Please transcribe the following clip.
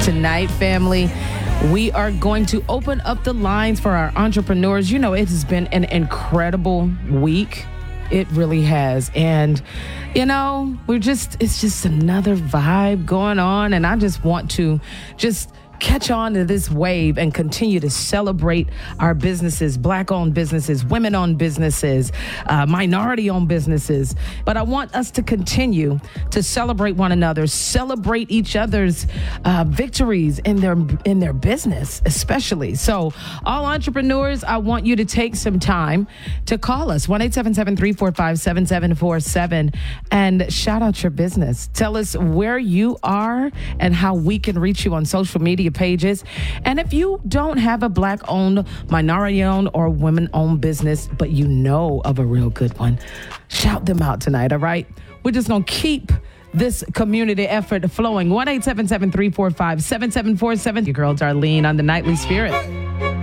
tonight, family. We are going to open up the lines for our entrepreneurs. You know, it has been an incredible week. It really has. And, you know, it's just another vibe going on. And I just want to catch on to this wave and continue to celebrate our businesses, Black-owned businesses, women-owned businesses, minority-owned businesses. But I want us to continue to celebrate one another, celebrate each other's victories in their business, especially. So all entrepreneurs, I want you to take some time to call us, 1-877-345-7747, and shout out your business. Tell us where you are and how we can reach you on social media pages. And if you don't have a Black-owned, minority-owned, or women-owned business, but you know of a real good one, shout them out tonight, all right? We're just going to keep this community effort flowing. 1-877-345-7747. Your girl Darlene on the Nightly Spirit.